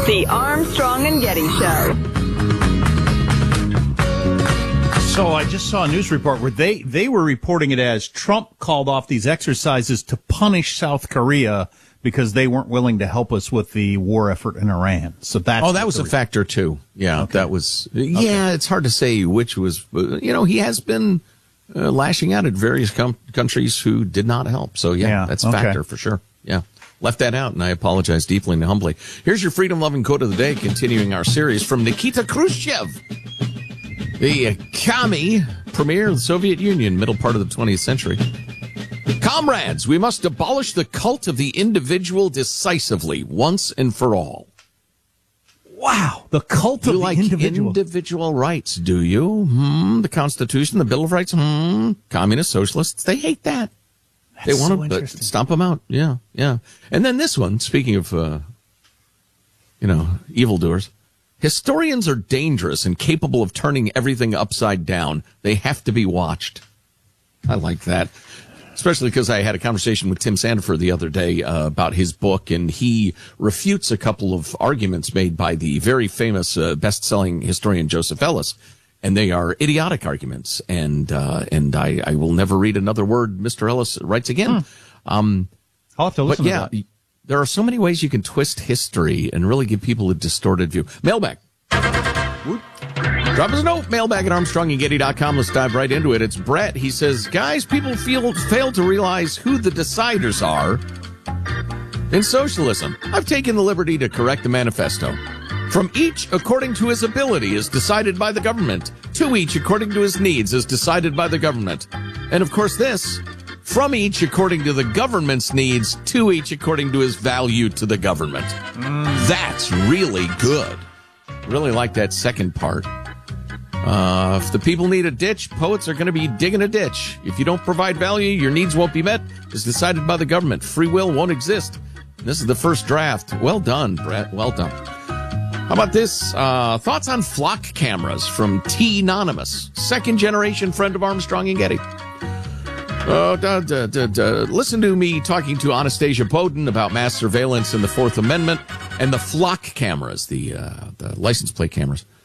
The Armstrong and Getty Show. So I just saw a news report where they were reporting it as Trump called off these exercises to punish South Korea because they weren't willing to help us with the war effort in Iran. So that was a factor too. Yeah, okay. That was. Yeah, it's hard to say which was. He has been lashing out at various countries who did not help. So yeah, that's a factor for sure. Yeah. Left that out, and I apologize deeply and humbly. Here's your freedom-loving quote of the day, continuing our series from Nikita Khrushchev, the commie premier of the Soviet Union, middle part of the 20th century. Comrades, we must abolish the cult of the individual decisively, once and for all. Wow, the cult of the individual. Individual rights, do you? The Constitution, the Bill of Rights, communist socialists, they hate that. They want to stomp them out. Yeah, yeah. And then this one, speaking of, evildoers. Historians are dangerous and capable of turning everything upside down. They have to be watched. I like that. Especially because I had a conversation with Tim Sandefur the other day about his book, and he refutes a couple of arguments made by the very famous best-selling historian Joseph Ellis. And they are idiotic arguments, and I will never read another word Mr. Ellis writes again. I'll have to listen to that. There are so many ways you can twist history and really give people a distorted view. Mailbag. Drop us a note, mailbag at ArmstrongandGetty.com. Let's dive right into it. It's Brett. He says, guys, people fail to realize who the deciders are in socialism. I've taken the liberty to correct the manifesto. From each according to his ability is decided by the government. To each according to his needs is decided by the government. And of course this, from each according to the government's needs, to each according to his value to the government. That's really good. Really like that second part. If the people need a ditch, poets are going to be digging a ditch. If you don't provide value, your needs won't be met. It's decided by the government. Free will won't exist. This is the first draft. Well done, Brett. Well done. How about this? Thoughts on flock cameras from T-Anonymous, second-generation friend of Armstrong and Getty. Listen to me talking to Anastasia Bowden about mass surveillance and the Fourth Amendment and the flock cameras, the license plate cameras.